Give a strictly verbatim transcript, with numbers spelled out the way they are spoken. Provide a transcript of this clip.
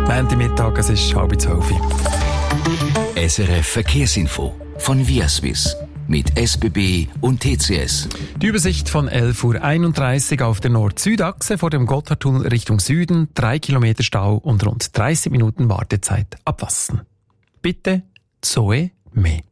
Montagmittag, es ist halb zwölf. S R F Verkehrsinfo von Viaswiss mit S B B und T C S. Die Übersicht von elf Uhr einunddreißig auf der Nord-Süd-Achse vor dem Gotthardtunnel Richtung Süden, drei Kilometer Stau und rund dreißig Minuten Wartezeit ab Wassen. Bitte Zoe mehr.